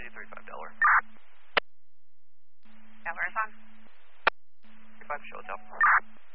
235 Delaware. Delaware is on. 35 show hotel.